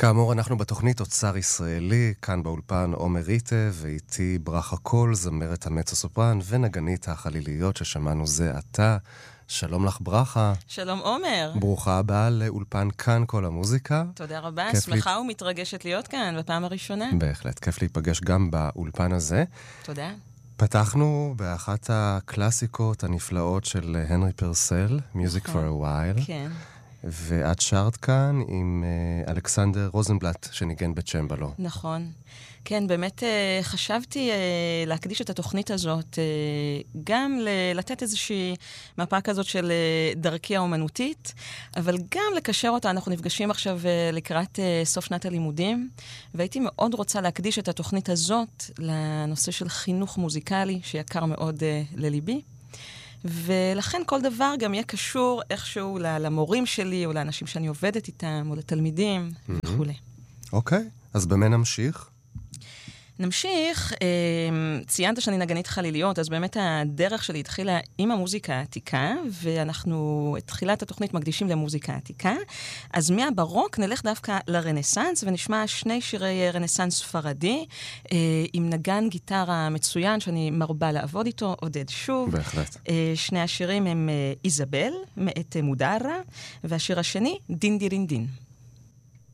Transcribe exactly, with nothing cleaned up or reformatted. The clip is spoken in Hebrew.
כאמור, אנחנו בתוכנית אוצר ישראלי, כאן באולפן עומר ריטה, ואיתי ברכה קול, זמרת המצו סופרן ונגנית החליליות ששמענו זה עתה. שלום לך ברכה. שלום עומר. ברוכה הבאה לאולפן כאן כל המוזיקה. תודה רבה, שמחה לי... ומתרגשת להיות כאן בפעם הראשונה. בהחלט, כיף להיפגש גם באולפן הזה. תודה. פתחנו באחת הקלאסיקות הנפלאות של הנרי פרסל, Music for a While. כן. ואת שרת כאן עם uh, אלכסנדר רוזנבלט שניגן בצ'מבלו. נכון. כן, באמת uh, חשבתי uh, להקדיש את התוכנית הזאת, uh, גם ל- לתת איזושהי מפה כזאת של uh, דרכי האומנותית, אבל גם לקשר אותה. אנחנו נפגשים עכשיו uh, לקראת uh, סוף שנת הלימודים, והייתי מאוד רוצה להקדיש את התוכנית הזאת לנושא של חינוך מוזיקלי, שיקר מאוד uh, לליבי. ולכן כל דבר גם יהיה קשור איכשהו למורים שלי, או לאנשים שאני עובדת איתם, או לתלמידים, mm-hmm. וכו'. אוקיי, אז במה נמשיך? נמשיך, ציינת שאני נגנית חליליות, אז באמת הדרך שלי התחילה עם המוזיקה העתיקה, ואנחנו את תחילת התוכנית מקדישים למוזיקה העתיקה. אז מהברוק נלך דווקא לרנסנס, ונשמע שני שירי רנסנס ספרדי, עם נגן גיטרה מצוין, שאני מרבה לעבוד איתו, עודד שוב. בהחלט. שני השירים הם איזבל, מאת מודרה, והשיר השני, דין דירין דין.